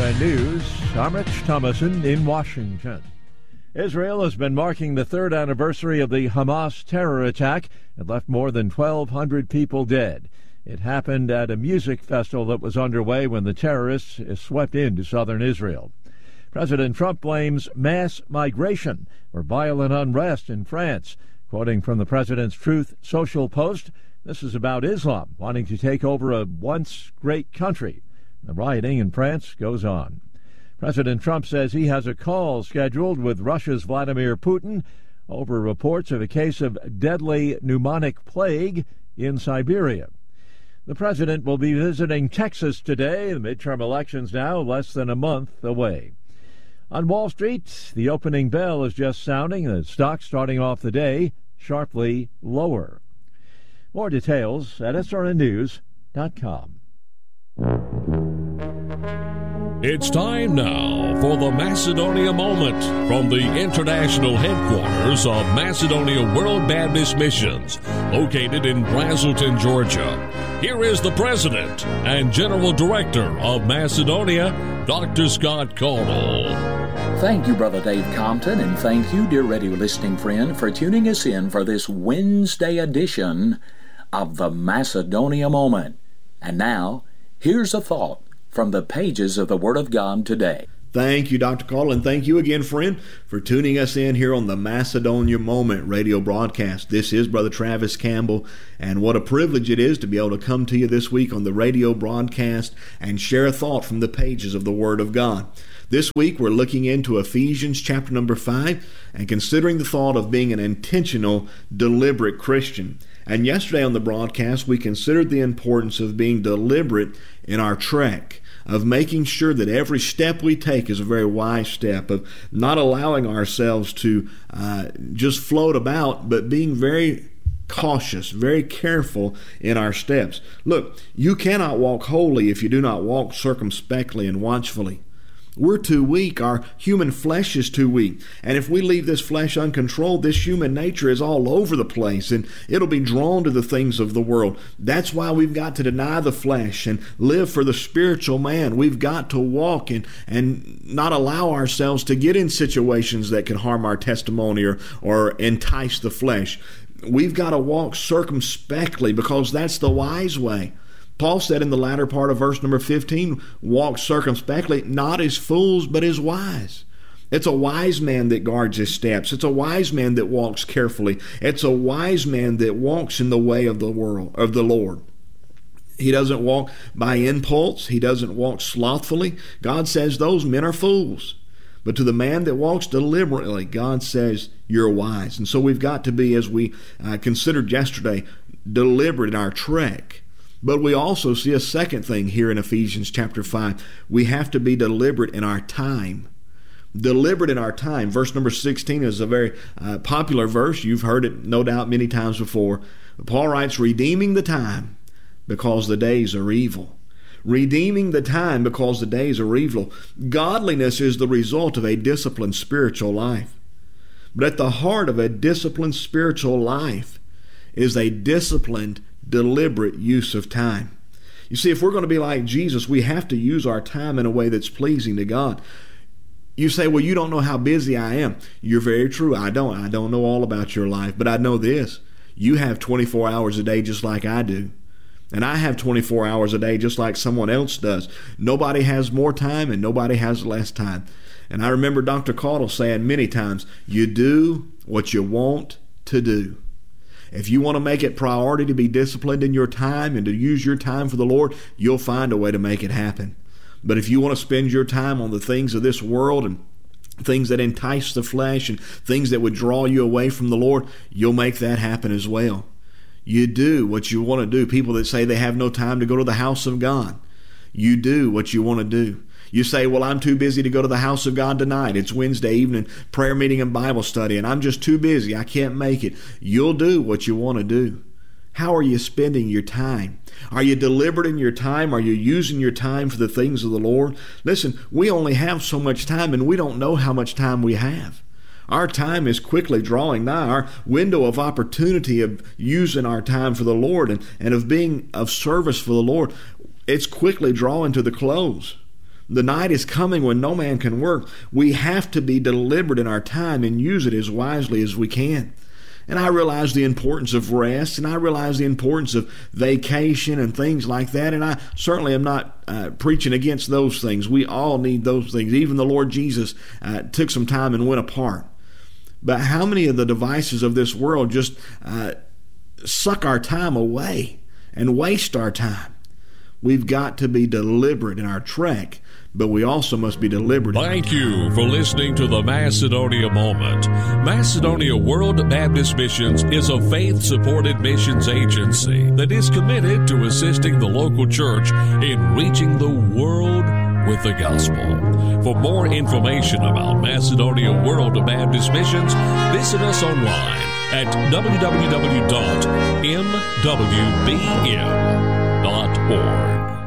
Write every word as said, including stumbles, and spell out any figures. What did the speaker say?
N News, I'm Rich Thomason in Washington. Israel has been marking the third anniversary of the Hamas terror attack and left more than twelve hundred people dead. It happened at a music festival that was underway when the terrorists swept into southern Israel. President Trump blames mass migration for violent unrest in France. Quoting from the president's Truth Social post, this is about Islam wanting to take over a once great country. The rioting in France goes on. President Trump says he has a call scheduled with Russia's Vladimir Putin over reports of a case of deadly pneumonic plague in Siberia. The president will be visiting Texas today. The midterm elections now less than a month away. On Wall Street, the opening bell is just sounding. The stock starting off the day sharply lower. More details at S R N news dot com. It's time now for the Macedonia Moment from the international headquarters of Macedonia World Baptist Missions, located in Braselton, Georgia. Here is the President and General Director of Macedonia, Doctor Scott Caudle. Thank you, Brother Dave Compton, and thank you, dear radio listening friend, for tuning us in for this Wednesday edition of the Macedonia Moment. And now, here's a thought from the pages of the Word of God today. Thank you, Doctor Caudle, and thank you again, friend, for tuning us in here on the Macedonia Moment radio broadcast. This is Brother Travis Campbell, and what a privilege it is to be able to come to you this week on the radio broadcast and share a thought from the pages of the Word of God. This week, we're looking into Ephesians chapter number five and considering the thought of being an intentional, deliberate Christian. And yesterday on the broadcast, we considered the importance of being deliberate in our trek, of making sure that every step we take is a very wise step, of not allowing ourselves to uh, just float about, but being very cautious, very careful in our steps. Look, you cannot walk wholly if you do not walk circumspectly and watchfully. We're too weak. Our human flesh is too weak. And if we leave this flesh uncontrolled, this human nature is all over the place, and it'll be drawn to the things of the world. That's why we've got to deny the flesh and live for the spiritual man. We've got to walk and, and not allow ourselves to get in situations that can harm our testimony or, or entice the flesh. We've got to walk circumspectly because that's the wise way. Paul said in the latter part of verse number fifteen, walk circumspectly, not as fools, but as wise. It's a wise man that guards his steps. It's a wise man that walks carefully. It's a wise man that walks in the way of the world, of the Lord. He doesn't walk by impulse. He doesn't walk slothfully. God says those men are fools. But to the man that walks deliberately, God says you're wise. And so we've got to be, as we uh, considered yesterday, deliberate in our trek. But we also see a second thing here in Ephesians chapter five. We have to be deliberate in our time. Deliberate in our time. Verse number sixteen is a very uh, popular verse. You've heard it no doubt many times before. Paul writes, redeeming the time because the days are evil. Redeeming the time because the days are evil. Godliness is the result of a disciplined spiritual life. But at the heart of a disciplined spiritual life is a disciplined deliberate use of time. You see, if we're going to be like Jesus, we have to use our time in a way that's pleasing to God. You say, well, you don't know how busy I am. You're very true. I don't. I don't know all about your life, but I know this. You have twenty-four hours a day just like I do. And I have twenty-four hours a day just like someone else does. Nobody has more time and nobody has less time. And I remember Doctor Caudle saying many times, you do what you want to do. If you want to make it priority to be disciplined in your time and to use your time for the Lord, you'll find a way to make it happen. But if you want to spend your time on the things of this world and things that entice the flesh and things that would draw you away from the Lord, you'll make that happen as well. You do what you want to do. People that say they have no time to go to the house of God, you do what you want to do. You say, well, I'm too busy to go to the house of God tonight. It's Wednesday evening prayer meeting and Bible study, and I'm just too busy. I can't make it. You'll do what you want to do. How are you spending your time? Are you deliberate in your time? Are you using your time for the things of the Lord? Listen, we only have so much time, and we don't know how much time we have. Our time is quickly drawing nigh. Our window of opportunity of using our time for the Lord and, and of being of service for the Lord, it's quickly drawing to the close. The night is coming when no man can work. We have to be deliberate in our time and use it as wisely as we can. And I realize the importance of rest, and I realize the importance of vacation and things like that, and I certainly am not uh, preaching against those things. We all need those things. Even the Lord Jesus uh, took some time and went apart. But how many of the devices of this world just uh, suck our time away and waste our time? We've got to be deliberate in our trek, but we also must be deliberate. Thank you for listening to the Macedonia Moment. Macedonia World Baptist Missions is a faith-supported missions agency that is committed to assisting the local church in reaching the world with the gospel. For more information about Macedonia World Baptist Missions, visit us online at w w w dot m w b m dot org.